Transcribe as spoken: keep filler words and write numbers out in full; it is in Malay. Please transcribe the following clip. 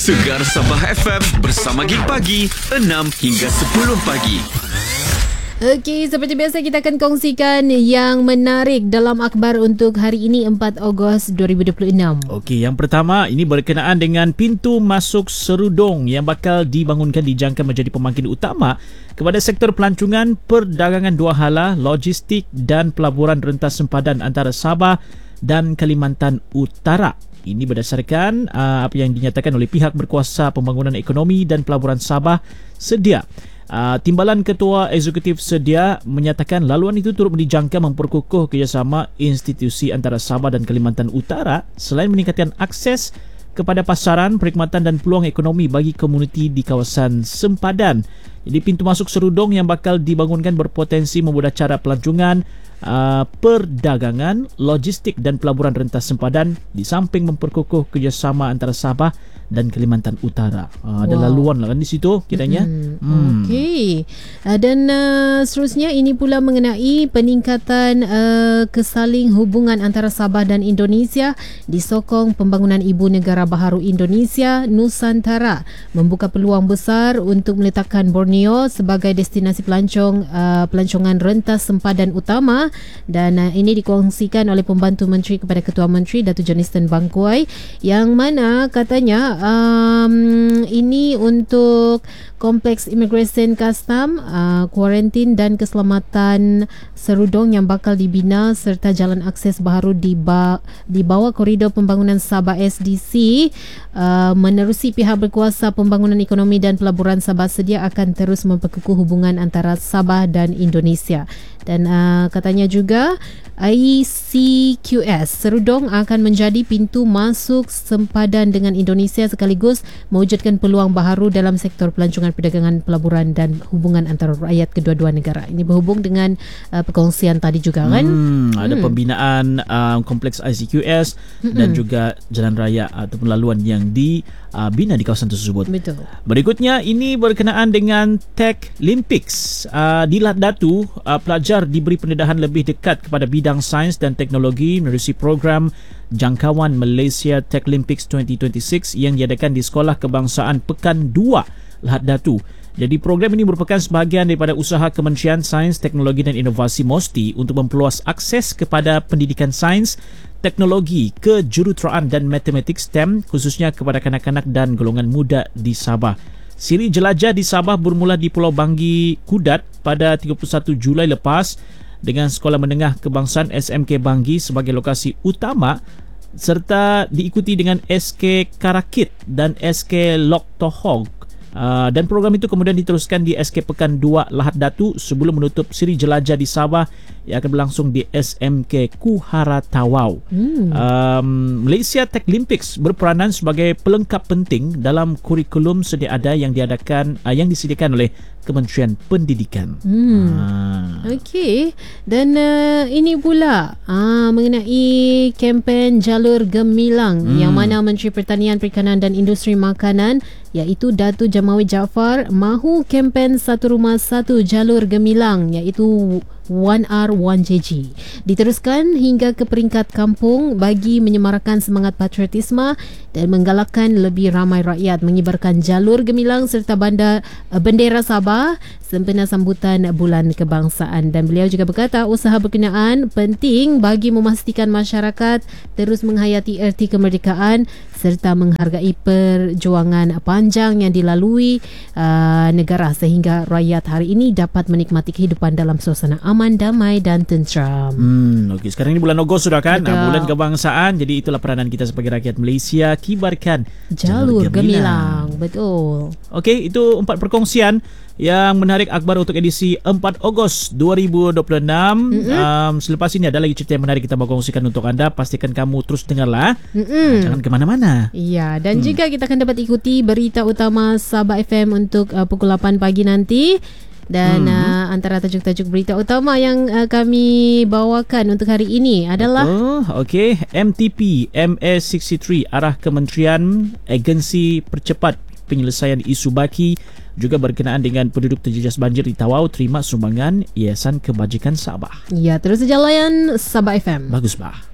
Segar Sabah F M bersama Gig Pagi enam hingga sepuluh pagi. Okey, seperti biasa kita akan kongsikan yang menarik dalam akhbar untuk hari ini empat Ogos dua ribu dua puluh enam. Okey, yang pertama ini berkenaan dengan pintu masuk Serudong yang bakal dibangunkan dijangka menjadi pemangkin utama kepada sektor pelancongan, perdagangan dua hala, logistik dan pelaburan rentas sempadan antara Sabah dan Kalimantan Utara. Ini berdasarkan uh, apa yang dinyatakan oleh pihak berkuasa pembangunan ekonomi dan pelaburan Sabah sedia. Uh, Timbalan Ketua Eksekutif sedia menyatakan laluan itu turut dijangka memperkukuh kerjasama institusi antara Sabah dan Kalimantan Utara selain meningkatkan akses kepada pasaran, perkhidmatan dan peluang ekonomi bagi komuniti di kawasan sempadan. Jadi pintu masuk Serudong yang bakal dibangunkan berpotensi memudahkan cara pelancongan, uh, perdagangan, logistik dan pelaburan rentas sempadan di samping memperkukuh kerjasama antara Sabah dan Kalimantan Utara. Uh, ada wow. laluan lah kan di situ kiranya. Mm-hmm. Hmm. Okey. Uh, dan uh, seterusnya ini pula mengenai peningkatan uh, kesaling hubungan antara Sabah dan Indonesia disokong pembangunan Ibu Negara Baharu Indonesia Nusantara membuka peluang besar untuk meletakkan Borneo sebagai destinasi pelancong uh, pelancongan rentas sempadan utama, dan uh, ini dikongsikan oleh Pembantu Menteri kepada Ketua Menteri Datuk Johnston Bangkuai yang mana katanya Um, ini untuk kompleks imigresen custom, uh, kuarantin dan keselamatan Serudong yang bakal dibina serta jalan akses baharu di, ba- di bawah koridor pembangunan Sabah S D C. Uh, menerusi pihak berkuasa pembangunan ekonomi dan pelaburan Sabah sedia akan terus memperkukuh hubungan antara Sabah dan Indonesia. Dan uh, katanya juga I C Q S Serudong akan menjadi pintu masuk sempadan dengan Indonesia sekaligus mewujudkan peluang baharu dalam sektor pelancongan, perdagangan, pelaburan dan hubungan antara rakyat kedua-dua negara. Ini berhubung dengan uh, perkongsian tadi juga kan. Hmm, ada hmm. pembinaan uh, kompleks I C Q S hmm. dan juga jalan raya ataupun laluan yang dibina uh, di kawasan tersebut. Betul. Berikutnya ini berkenaan dengan Tech Olympics. Uh, di Lahad Datu, uh, pelajar diberi pendedahan lebih dekat kepada bidang sains dan teknologi menerusi program Jangkauan Malaysia Tech Olympics dua ribu dua puluh enam yang diadakan di Sekolah Kebangsaan Pekan dua Lahad Datu. Jadi program ini merupakan sebahagian daripada usaha Kementerian Sains, Teknologi dan Inovasi MOSTI untuk memperluas akses kepada pendidikan sains, teknologi, kejuruteraan dan matematik STEM khususnya kepada kanak-kanak dan golongan muda di Sabah. Siri jelajah di Sabah bermula di Pulau Banggi Kudat pada tiga puluh satu Julai lepas dengan Sekolah Menengah Kebangsaan S M K Banggi sebagai lokasi utama serta diikuti dengan S K Karakit dan S K Lok Tohog. Uh, dan program itu kemudian diteruskan di S K Pekan dua Lahad Datu sebelum menutup siri jelajah di Sabah yang akan berlangsung di S M K Kuhara Tawau. Hmm. Um, Malaysia Tech Olympics berperanan sebagai pelengkap penting dalam kurikulum sedia ada yang diadakan uh, yang disediakan oleh Kementerian Pendidikan. Hmm. Ah. Okey. Dan uh, ini pula uh, mengenai kempen Jalur Gemilang hmm. yang mana Menteri Pertanian, Perikanan dan Industri Makanan iaitu Datuk Jamawi Jaafar mahu kempen Satu Rumah Satu Jalur Gemilang iaitu one R one J G diteruskan hingga ke peringkat kampung bagi menyemarakan semangat patriotisme dan menggalakkan lebih ramai rakyat mengibarkan jalur gemilang serta banda, bendera Sabah sempena sambutan Bulan Kebangsaan. Dan beliau juga berkata usaha berkenaan penting bagi memastikan masyarakat terus menghayati erti kemerdekaan serta menghargai perjuangan panjang yang dilalui uh, negara sehingga rakyat hari ini dapat menikmati kehidupan dalam suasana aman, damai dan tenteram. Hmm, okey, sekarang ini bulan Ogos sudah kan? Betul. Bulan kebangsaan. Jadi itulah peranan kita sebagai rakyat Malaysia, kibarkan jalur, jalur gemilang. gemilang. Betul. Okey, itu empat perkongsian yang menarik akhbar untuk edisi empat Ogos dua ribu dua puluh enam. Mm-hmm. Um, selepas ini ada lagi cerita yang menarik kita berkongsikan untuk anda. Pastikan kamu terus dengarlah. Mm-hmm. Jangan ke mana-mana. Ya, dan hmm. juga kita akan dapat ikuti berita utama Sabah F M untuk uh, pukul lapan pagi nanti. Dan hmm. uh, antara tajuk-tajuk berita utama yang uh, kami bawakan untuk hari ini adalah oh, okey, M T P M S enam puluh tiga arah Kementerian Agensi Percepat Penyelesaian Isu Baki juga berkenaan dengan penduduk terjejas banjir di Tawau terima sumbangan Yayasan Kebajikan Sabah. Ya, terus saja layan Sabah F M. Bagus, bah.